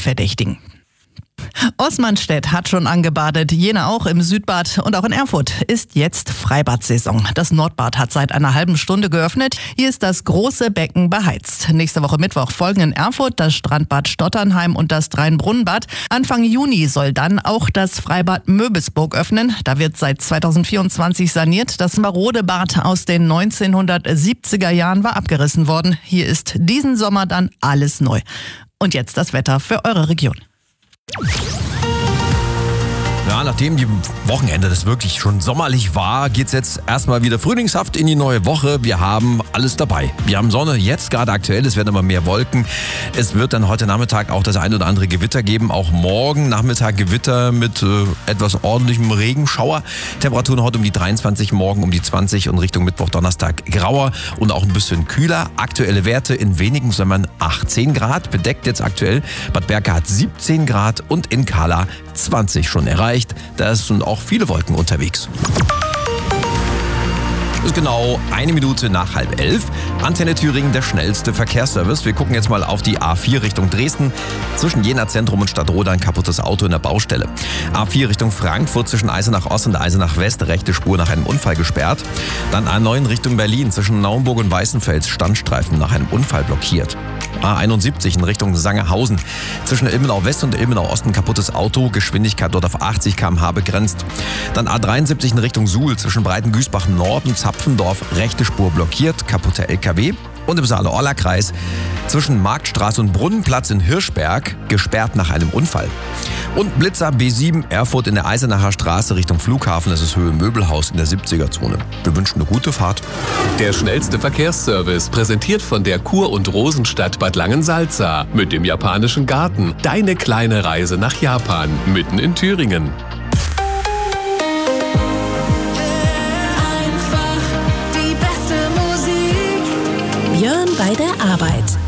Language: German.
Hauptverdächtigen. Osmanstedt hat schon angebadet, Jena auch im Südbad und auch in Erfurt ist jetzt Freibad-Saison. Das Nordbad hat seit einer halben Stunde geöffnet. Hier ist das große Becken beheizt. Nächste Woche Mittwoch folgen in Erfurt das Strandbad Stotternheim und das Dreinbrunnenbad. Anfang Juni soll dann auch das Freibad Möbelsburg öffnen. Da wird seit 2024 saniert. Das marode Bad aus den 1970er Jahren war abgerissen worden. Hier ist diesen Sommer dann alles neu. Und jetzt das Wetter für eure Region. Ja, nachdem die Wochenende das wirklich schon sommerlich war, geht's jetzt erstmal wieder frühlingshaft in die neue Woche. Wir haben alles dabei. Wir haben Sonne, jetzt gerade aktuell, es werden immer mehr Wolken. Es wird dann heute Nachmittag auch das ein oder andere Gewitter geben. Auch morgen Nachmittag Gewitter mit etwas ordentlichem Regenschauer. Temperaturen heute um die 23, morgen um die 20 und Richtung Mittwoch, Donnerstag grauer und auch ein bisschen kühler. Aktuelle Werte in wenigen Sommern 18 Grad, bedeckt jetzt aktuell. Bad Berka hat 17 Grad und in Kala 20 schon erreicht. Da sind auch viele Wolken unterwegs. Es ist genau 1 Minute nach 10:30. Antenne Thüringen, der schnellste Verkehrsservice. Wir gucken jetzt mal auf die A4 Richtung Dresden. Zwischen Jena Zentrum und Stadtroda ein kaputtes Auto in der Baustelle. A4 Richtung Frankfurt zwischen Eisenach Ost und Eisenach West. Rechte Spur nach einem Unfall gesperrt. Dann A9 Richtung Berlin. Zwischen Naumburg und Weißenfels Standstreifen nach einem Unfall blockiert. A71 in Richtung Sangerhausen. Zwischen Ilmenau West und Ilmenau Ost ein kaputtes Auto. Geschwindigkeit dort auf 80 km/h begrenzt. Dann A73 in Richtung Suhl. Zwischen Breitengüßbach Nord und Zapfendorf rechte Spur blockiert, kaputter LKW. Und im Saale-Orla-Kreis zwischen Marktstraße und Brunnenplatz in Hirschberg gesperrt nach einem Unfall. Und Blitzer B7 Erfurt in der Eisenacher Straße Richtung Flughafen. Das ist Höhe Möbelhaus in der 70er-Zone. Wir wünschen eine gute Fahrt. Der schnellste Verkehrsservice, präsentiert von der Kur- und Rosenstadt Bad Langensalza. Mit dem japanischen Garten. Deine kleine Reise nach Japan. Mitten in Thüringen. Björn bei der Arbeit.